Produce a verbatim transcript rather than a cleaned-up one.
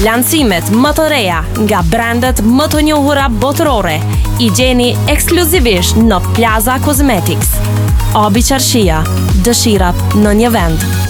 Lancimet më të reja nga brandet më të njohura botërore i gjeni ekskluzivisht në Plaza Cosmetics. Obi Qarshia, dëshirat në një vend.